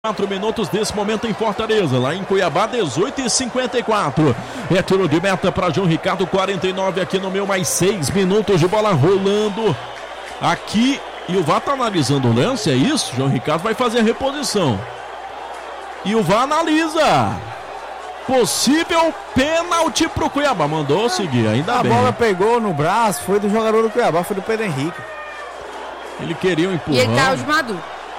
4 minutos desse momento em Fortaleza, lá em Cuiabá, 18h54. É tiro de meta para João Ricardo, 49 aqui no meu, mais 6 minutos de bola rolando aqui. E o VAR tá analisando o lance, é isso? João Ricardo vai fazer a reposição. E o VAR analisa. Possível pênalti pro Cuiabá. Mandou seguir, ainda bem. A bola pegou no braço, foi do jogador do Cuiabá, foi do Pedro Henrique. Ele queria um empurrão. E ele caiu de Madu.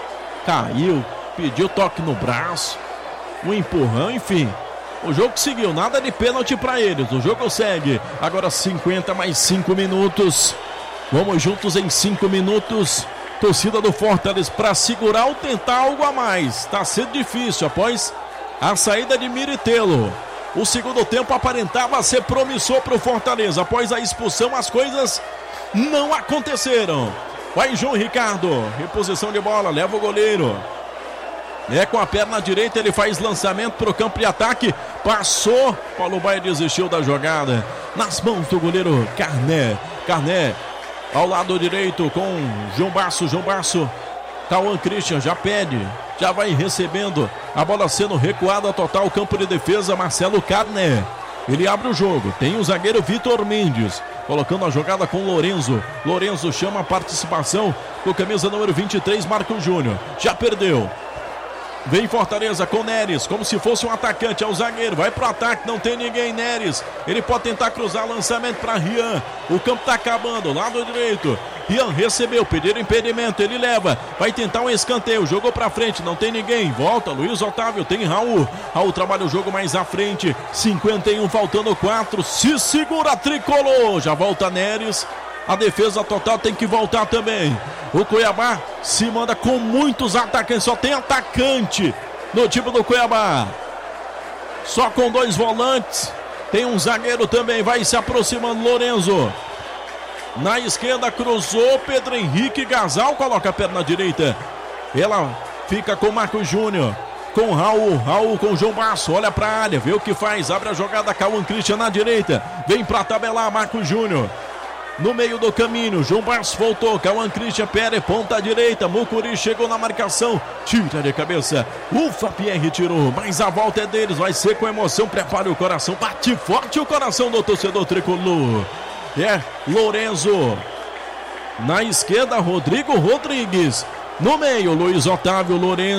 Caiu. Pediu toque no braço, um empurrão, enfim. O jogo seguiu, nada de pênalti para eles. O jogo segue. Agora 50 mais 5 minutos. Vamos juntos em 5 minutos. Torcida do Fortaleza para segurar ou tentar algo a mais. Tá sendo difícil após a saída de Miritelo. O segundo tempo aparentava ser promissor para o Fortaleza. Após a expulsão, as coisas não aconteceram. Vai João Ricardo, reposição de bola, leva o goleiro. É com a perna direita, ele faz lançamento para o campo de ataque. Passou, Paulo Baia desistiu da jogada. Nas mãos do goleiro Carné. Carné ao lado direito com João Basso. Cauã Christian já pede, já vai recebendo. A bola sendo recuada total, campo de defesa, Marcelo Carné. Ele abre o jogo, tem o zagueiro Vitor Mendes. Colocando a jogada com Lorenzo. Lorenzo chama a participação com camisa número 23, Marcos Júnior. Já perdeu. Vem Fortaleza com Neres, como se fosse um atacante, é o zagueiro, vai pro ataque, não tem ninguém, Neres, ele pode tentar cruzar, lançamento para Rian, o campo tá acabando, lado direito, Rian recebeu, pediram impedimento, ele leva, vai tentar um escanteio, jogou pra frente, não tem ninguém, volta, Luiz Otávio, tem Raul trabalha o jogo mais à frente, 51, faltando 4, se segura, tricolor, já volta Neres. A defesa total tem que voltar também. O Cuiabá se manda com muitos atacantes. Só tem atacante no time do Cuiabá. Só com 2 volantes. Tem um zagueiro também. Vai se aproximando Lorenzo. Na esquerda cruzou Pedro Henrique. Gasal coloca a perna direita. Ela fica com Marcos Júnior. Com Raul com João Basso. Olha pra área. Vê o que faz. Abre a jogada. Cauã Christian na direita. Vem pra tabelar Marcos Júnior. No meio do caminho, João Barros voltou, Cauã Christian Pérez, ponta direita, Mucuri chegou na marcação, tira de cabeça, ufa, Pierre tirou, mas a volta é deles, vai ser com emoção, prepare o coração, bate forte o coração do torcedor tricolor, é Lorenzo, na esquerda, Rodrigo Rodrigues, no meio, Luiz Otávio,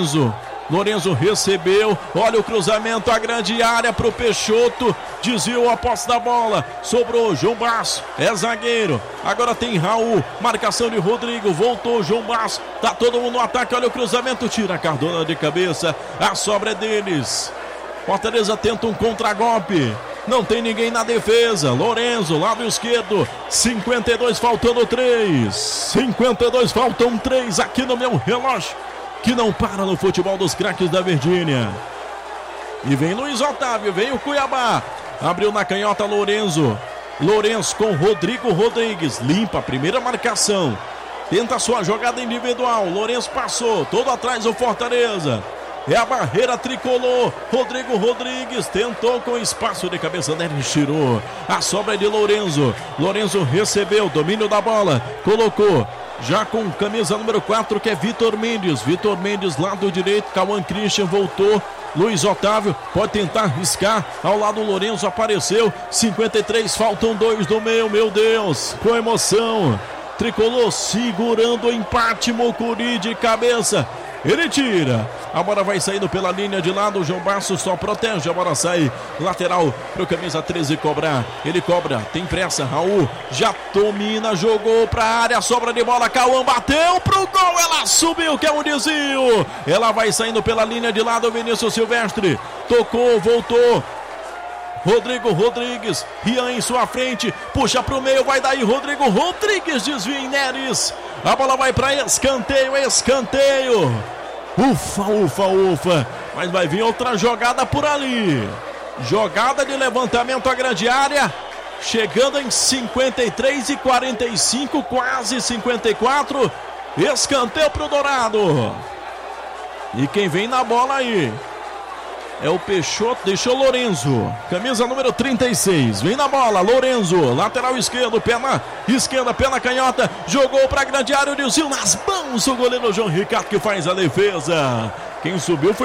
Lorenzo recebeu, olha o cruzamento, a grande área para o Peixoto, desviou a posse da bola, sobrou João Basso, é zagueiro, agora tem Raul, marcação de Rodrigo, voltou João Basso, tá todo mundo no ataque, olha o cruzamento, tira a Cardona de cabeça, a sobra é deles, Fortaleza tenta um contragolpe, não tem ninguém na defesa, Lorenzo, lado esquerdo, 52 faltando 3, 52 faltam 3 aqui no meu relógio, que não para no futebol dos craques da Virgínia. E vem Luiz Otávio, vem o Cuiabá. Abriu na canhota Lorenzo com Rodrigo Rodrigues. Limpa a primeira marcação. Tenta a sua jogada individual. Lorenzo passou, todo atrás o Fortaleza. É a barreira tricolor. Rodrigo Rodrigues tentou com espaço de cabeça dele, tirou. A sobra é de Lorenzo. Lorenzo recebeu, domínio da bola. Colocou. Já com camisa número 4, que é Vitor Mendes, lado direito, Cauã Christian voltou, Luiz Otávio pode tentar arriscar, ao lado o Lorenzo apareceu, 53, faltam 2 do meio, meu Deus, com emoção, tricolor segurando o empate, Mucuri de cabeça, ele tira, a bola vai saindo pela linha de lado, o João Basso só protege, a bola sai lateral pro camisa 13 cobrar, ele cobra, tem pressa, Raul já domina, jogou pra área, sobra de bola, Cauã bateu pro gol, ela subiu, que é um desvio, ela vai saindo pela linha de lado, Vinícius Silvestre, tocou, voltou, Rodrigo Rodrigues, Rian em sua frente, puxa pro meio, vai daí Rodrigo Rodrigues, desvia em Neres, a bola vai para escanteio, ufa, mas vai vir outra jogada por ali, jogada de levantamento à grande área, chegando em 53 e 45, quase 54, escanteio pro Dourado, e quem vem na bola aí é o Peixoto, deixou Lorenzo, camisa número 36, vem na bola, Lorenzo, lateral esquerdo, perna esquerda, perna canhota, jogou para a grande área, o desvio nas mãos, o goleiro João Ricardo que faz a defesa. Quem subiu foi